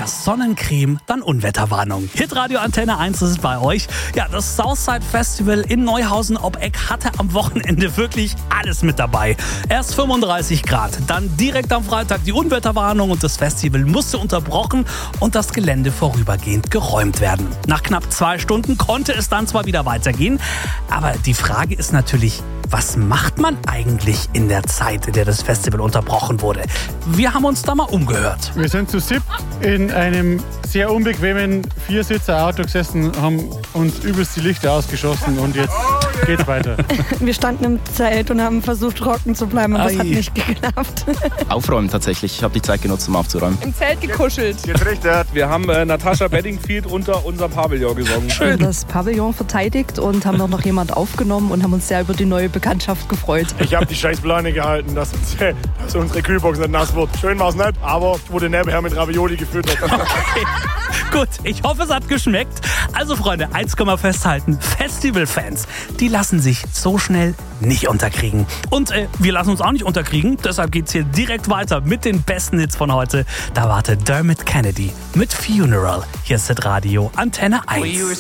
Ja, Sonnencreme, dann Unwetterwarnung. Hitradio Antenne 1 ist es bei euch. Ja, das Southside Festival in Neuhausen ob Eck hatte am Wochenende wirklich alles mit dabei. Erst 35 Grad, dann direkt am Freitag die Unwetterwarnung und das Festival musste unterbrochen und das Gelände vorübergehend geräumt werden. Nach knapp 2 Stunden konnte es dann zwar wieder weitergehen, aber die Frage ist natürlich, was macht man eigentlich in der Zeit, in der das Festival unterbrochen wurde? Wir haben uns da mal umgehört. Wir sind zu 7 in einem sehr unbequemen 4-Sitzer-Auto gesessen, haben uns übelst die Lichter ausgeschossen und jetzt geht's weiter. Wir standen im Zelt und haben versucht, trocken zu bleiben, aber das hat nicht geklappt. Aufräumen tatsächlich. Ich habe die Zeit genutzt, um aufzuräumen. Im Zelt gekuschelt. Wir haben Natascha Bedingfield unter unserem Pavillon gesungen. Schön. Das Pavillon verteidigt und haben noch jemand aufgenommen und haben uns sehr über die neue Bekanntschaft gefreut. Ich habe die scheiß Pläne gehalten, dass unsere Kühlbox nicht nass wird. Schön war es nicht, aber ich wurde nebenher mit Ravioli gefüttert. Gut, ich hoffe, es hat geschmeckt. Also Freunde, eins können wir festhalten. Festivalfans, die lassen sich so schnell nicht unterkriegen. Und wir lassen uns auch nicht unterkriegen. Deshalb geht's hier direkt weiter mit den besten Hits von heute. Da wartet Dermot Kennedy mit Funeral. Hier ist Hitradio Antenne 1.